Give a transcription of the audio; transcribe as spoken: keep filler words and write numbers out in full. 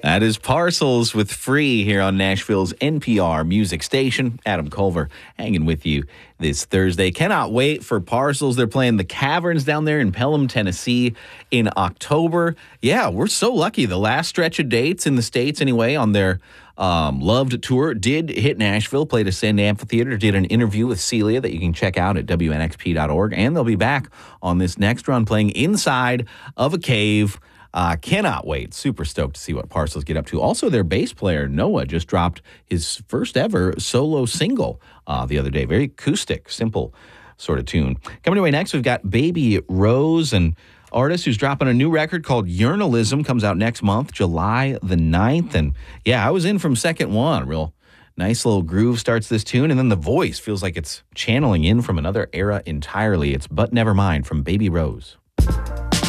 That is Parcels with Free here on Nashville's N P R music station. Adam Culver hanging with you this Thursday. Cannot wait for Parcels. They're playing the Caverns down there in Pelham, Tennessee in October. Yeah, we're so lucky. The last stretch of dates in the States anyway on their um, Loved tour did hit Nashville, played a Sandy Amphitheater, did an interview with Celia that you can check out at W N X P dot org. And they'll be back on this next run playing inside of a cave. Uh, cannot wait. Super stoked to see what Parcels get up to. Also, their bass player, Noah, just dropped his first ever solo single uh, the other day. Very acoustic, simple sort of tune. Coming away next, we've got Baby Rose, an artist who's dropping a new record called Journalism. Comes out next month, July the ninth. And yeah, I was in from second one. Real nice little groove starts this tune. And then the voice feels like it's channeling in from another era entirely. It's But Never Mind from Baby Rose.